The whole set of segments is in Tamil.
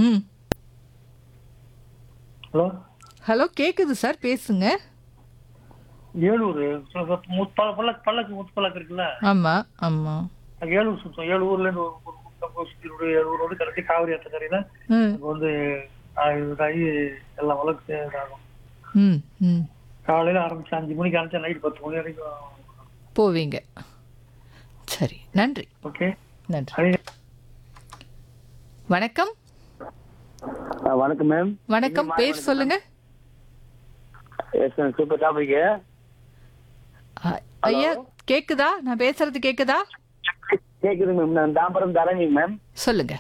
ம். ஹலோ ஹலோ கேக்குது சார் பேசுங்க. ஏலூர் பல்லக்கு முத்துப்பல்லக்கு இருக்குல்ல, ஆமா, ஆமா. அது ஏலூர் சுத்தம். ஏலூர்ல இருந்து ஒரு பக்கம் சுத்தி ரோடு, ஏலூர் ரோடு கடைசி காவிரி ஆத்தக்கரையில ம், அங்க வந்து இதாகி எல்லாம் வழக்கு இதாகும். ம், ம். காலையில ஆரம்பிச்சு 5 மணிக்கு ஆரம்பிச்சா நைட் 10 மணி வரைக்கும். போவீங்க. சரி. நன்றி, ஓகே. நன்றி. அதே வணக்கம். வணக்கம் மேம். வணக்கம். பேர் சொல்லுங்க. Yes ma'am, super topic. ஐயா கேக்குதா? நான் பேசுறது கேக்குதா? கேக்குது மேம். நான் தாம்பரம் தரணி மேம். சொல்லுங்க.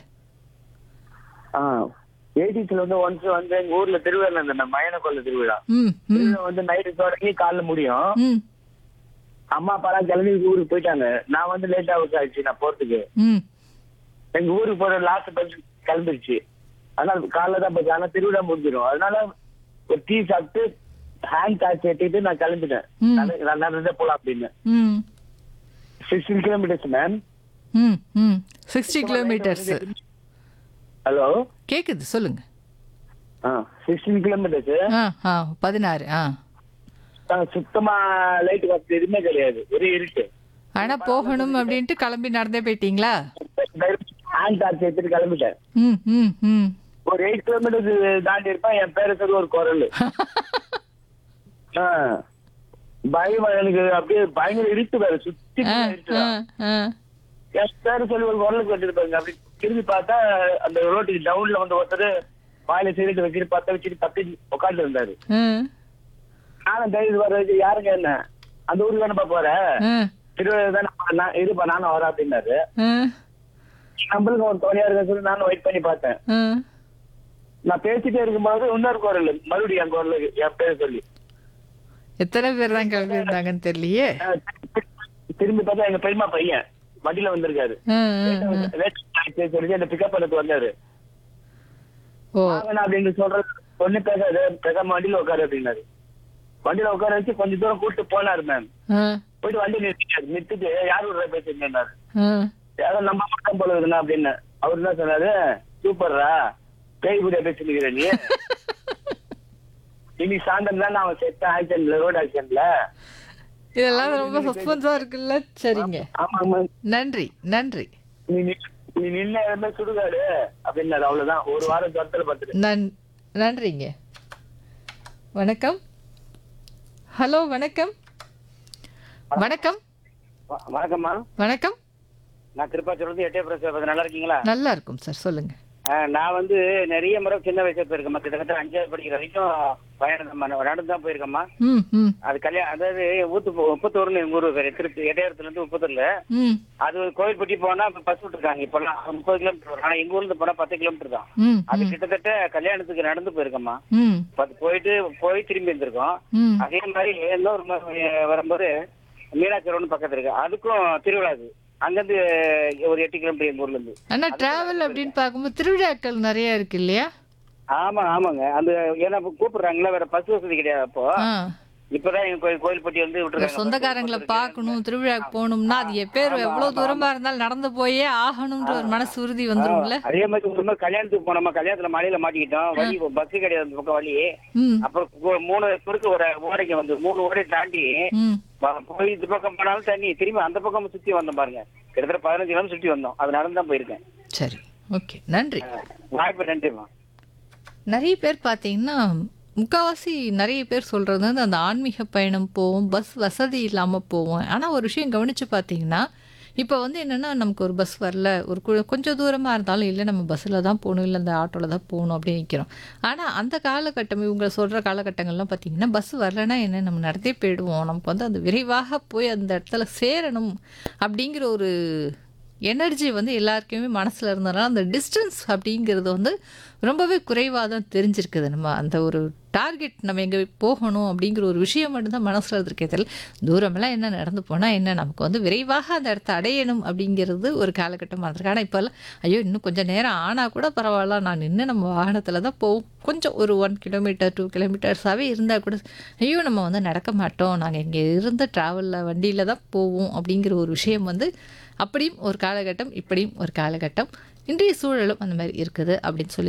80s வந்து ஒன்ஸ் வந்து எங்க ஊர்ல திருவிழா இருந்தது, மயன கொள்ள திருவிழா. ம், ம், திருவிழா வந்து நைட்டு தொடங்கி காலைல முடியும். ம், அம்மா அப்பாலாம் கிளம்பி ஊருக்கு போயிட்டாங்க. நான் வந்து லேட் ஆயிடுச்சு நான் போறதுக்கு. ம். எங்க ஊருக்கு போற லாஸ்ட் பஸ் கிளம்பிடுச்சு. அதனால காலைல தான் போச்சு. ஆனா திருவிழா முடிஞ்சிடும். அதனால ஒரு டீ சாப்பிட்டு ஹேண்ட் டாக்ஸி ஏற்றிட்டு நான் கிளம்பிட்டேன். ம். நான் நடந்தே போலாம் அப்படின்னு. ம், 16 கிலோமீட்டர்ஸ் மேம். ம், ம். 60 கிலோமீட்டர்ஸ். ஹலோ, கேக்குது சொல்லுங்க. 16 கிலோமீட்டர்ஸ். 16. சுத்தமா லைட் வசதி எதுவுமே கிடையாது, ஒரே இருட்டு. ஆனா போகணும் அப்படின்ட்டு கிளம்பி நடந்தே போயிட்டீங்களா? ஹேண்ட் டார்ச் எடுத்துட்டு கிளம்பிட்டேன். ம், ம், ம். ஒரு 8 கிலோமீட்டர் தாண்டி இருப்பேன். என் பேரை சொல்லி ஒரு குரல். பயம் எனக்கு அப்படியே பயங்கர இருட்டு வேற, சுத்தி ஆ, இருட்டு. ஆ, ஆ. என் பேரை சொல்லி ஒரு குரல் கேட்டுருப்பாங்க. அப்படி திரும்பி பார்த்தா அந்த ரோட்டுக்கு டவுன்ல வந்து ஒருத்தர் வாயில சிரிட்டு வச்சுட்டு பத்த வச்சுட்டு தப்பி உட்காந்து இருந்தாரு. ம், நானும் தைரியம் வர வச்சு யாருங்க என்ன அந்த ஊருக்கு தானே போற, ம், திருவிழா தானே இருப்பா நானும் வரேன் அப்படின்னாரு. ம், நம்மளுக்கு ஒரு தோணியா இருக்க சொல்லி நானும் வெயிட் பண்ணி பார்த்தேன். ம். நான் பேசிட்டே இருக்கும்போது இன்னொரு குரல் மறுபடியும் என் குரல் என் பேர் சொல்லி. எத்தனை பேர் தான் கிளம்பி இருந்தாங்கன்னு தெரியலையே. திரும்பி பார்த்தா எங்க பெரியமா பையன் வண்டியில வந்திருக்காரு. ம், ம், ம். சொல்லி என்ன பிக்கப் பண்ணது வந்தாரு. ஓ, வாங்கண்ணா அப்படின்னு சொல்றது ஒண்ணு பேசாது, பேசாம வண்டியில உட்காரு அப்படின்னாரு. வண்டியில உட்கார வச்சு கொஞ்சம் தூரம் கூப்பிட்டு போனாரு மேம். ம், போயிட்டு வண்டி நிறுத்திட்டு யாரு ஒரு பேசிருந்தாரு. ம். யாரோ நம்ம மட்டும் போல இருக்குண்ணா அப்படின்னு. அவரு என்ன சொன்னாரு, சூப்பர்ரா பேய் கூட பேசிருக்கிற நீ. இனி சாயந்தரம் தான் அவன் செத்த ஆக்சிடென்ட்ல, ரோடு ஆக்சிடென்ட்ல. இதெல்லாம் ரொம்ப சஸ்பென்ஸா இருக்குல்ல. சரிங்க. ஆமா, நன்றி, நன்றி. நீ நின்ன இடமே சுடுகாடு அப்படின்னாரு. அவ்வளவுதான். ஒரு வாரம் தொட்டல பார்த்துட்டு. நன்றிங்க. வணக்கம். ஹலோ வணக்கம். வணக்கம். வணக்கம்மா. வணக்கம். நான் திருப்பாச்சூர்ல எட்டே நல்லா இருக்கீங்களா? நல்லா இருக்கும் சார், சொல்லுங்க. நான் வந்து நிறைய முறை சின்ன வயசுல போயிருக்கேம்மா. கிட்டத்தட்ட 5வது படிக்கிற வரைக்கும் பயணம் நடந்து தான் போயிருக்கேம்மா. ம், ம், அது கல்யாணம், அதாவது உப்பத்தூர்னு எங்க ஊர் பேரு, திருப்பி எட்டையாரத்துல இருந்து உப்பத்தூர்ல. ம், அது கோயில்பட்டி போனா பஸ் விட்டுருக்காங்க. இப்பெல்லாம் 30 கிலோமீட்டர் வரும். ஆனா எங்க ஊர்ல இருந்து போனா 10 கிலோமீட்டர் தான். ம், அது ம், கிட்டத்தட்ட கல்யாணத்துக்கு நடந்து போயிருக்கோம்மா. ம், போய் திரும்பி வந்திருக்கோம். ம். அதே மாதிரி இன்னொரு வரும்போது மீனாட்சி ரோடு பக்கத்துல இருக்கு, அதுக்கும் திருவிழாது. அங்கிருந்து ஒரு 8 கிலோமீட்டர் எங்க ஊர்ல இருந்து. ஆனா டிராவல் அப்படின்னு பார்க்கும்போது திருவிழாக்கள் நிறைய இருக்கு இல்லையா? ஆமாங்க. அந்த ஏன்னா கூப்பிடுறாங்களா, வேற பஸ் வசதி கிடையாது. அப்போ ஆ. இப்பதான் எங்க கோயில்பட்டி வந்து இந்த விட்டுருக்காங்க. சொந்தக்காரங்களை பார்க்கணும், திருவிழாக்கு போகணும்னா அது எப்பேர் எவ்வளவு தூரமா இருந்தாலும் நடந்து போயே ஆகணும்ன்ற ஒரு மனசு உறுதி வந்துரும்ல. அதே மாதிரி ஒரு முறை கல்யாணத்துக்கு போனோமா, கல்யாணத்துல மழையில மாட்டிக்கிட்டோம். வழி பஸ் கிடையாது அந்த பக்கம் வழி. ம், அப்புறம் 3 குறுக்கு ஒரு ஓடைக்கு வந்து 3 ஓடை தாண்டி ம். போய் இந்த பக்கம் போனாலும் தண்ணி, திரும்பி அந்த பக்கம் சுத்தி வந்தோம் பாருங்க. கிட்டத்தட்ட 15 கிலோமீட்டர் சுத்தி வந்தோம். அது நடந்து தான் போயிருக்கேன். சரி, ஓகே, நன்றி. வாய்ப்பு நன்றிமா. நிறைய பேர் பார்த்தீங்கன்னா முக்கால்வாசி நிறைய பேர் சொல்கிறது வந்து அந்த ஆன்மீக பயணம் போவோம், பஸ் வசதி இல்லாமல் போவோம். ஆனால் ஒரு விஷயம் கவனித்து பார்த்தீங்கன்னா இப்போ வந்து என்னென்னா நமக்கு ஒரு பஸ் வரல, ஒரு கொஞ்சம் தூரமாக இருந்தாலும் இல்லை நம்ம பஸ்ஸில் தான் போகணும், இல்லை இந்த ஆட்டோவில் தான் போகணும் அப்படின்னு நிற்கிறோம். ஆனால் அந்த காலகட்டம் இவங்க சொல்கிற காலகட்டங்கள்லாம் பார்த்தீங்கன்னா பஸ் வரலைன்னா என்ன, நம்ம நடந்தே போயிடுவோம், நமக்கு வந்து அந்த விரைவாக போய் அந்த இடத்துல சேரணும் அப்படிங்கிற ஒரு எனர்ஜி வந்து எல்லாருக்குமே மனசில் இருந்ததுனால அந்த டிஸ்டன்ஸ் அப்படிங்கிறது வந்து ரொம்பவே குறைவாக தான் தெரிஞ்சிருக்குது. நம்ம அந்த ஒரு டார்கெட் நம்ம எங்கே போகணும் அப்படிங்கிற ஒரு விஷயம் மட்டும்தான் மனசில் இருக்கே தெரியல. தூரமெல்லாம் என்ன நடந்து போனால் என்ன, நமக்கு வந்து விரைவாக அந்த இடத்த அடையணும் அப்படிங்கிறது ஒரு காலகட்டமாக இருந்திருக்கு. ஆனால் இப்போல்லாம் ஐயோ இன்னும் கொஞ்சம் நேரம் ஆனால் கூட பரவாயில்ல, நான் நின்று நம்ம வாகனத்தில் தான் போவோம், கொஞ்சம் ஒரு 1 கிலோமீட்டர் 2 கிலோமீட்டர்ஸாகவே இருந்தால் கூட ஐயோ நம்ம வந்து நடக்க மாட்டோம், நாங்கள் இங்கே இருந்து ட்ராவலில் வண்டியில் தான் போவோம் அப்படிங்கிற ஒரு விஷயம் வந்து அப்படியும் ஒரு காலகட்டம், இப்படியும் ஒரு காலகட்டம். இன்றைய சூழலும் அந்த மாதிரி இருக்குது அப்படின்னு சொல்லி